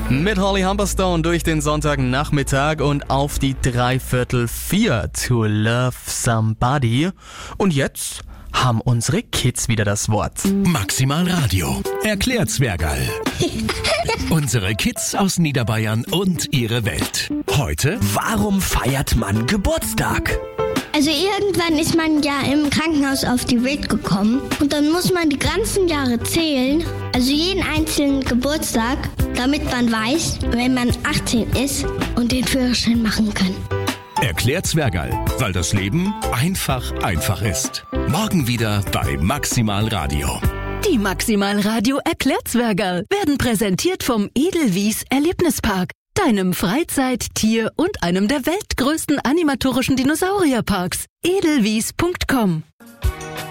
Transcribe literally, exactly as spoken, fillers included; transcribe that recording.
Mit Holly Humberstone durch den Sonntagnachmittag und auf die Dreiviertel vier to Love Somebody. Und jetzt haben unsere Kids wieder das Wort. Maximal Radio erklärt Zwergerl. Unsere Kids aus Niederbayern und ihre Welt. Heute: Warum feiert man Geburtstag? Also irgendwann ist man ja im Krankenhaus auf die Welt gekommen und dann muss man die ganzen Jahre zählen, also jeden einzelnen Geburtstag, damit man weiß, wenn man achtzehn ist und den Führerschein machen kann. Erklärt Zwergerl, weil das Leben einfach einfach ist. Morgen wieder bei Maximal Radio. Die Maximal Radio erklärt Zwergerl werden präsentiert vom Edelwies Erlebnispark, deinem Freizeit-, Tier- und einem der weltgrößten animatorischen Dinosaurierparks. edelwies punkt com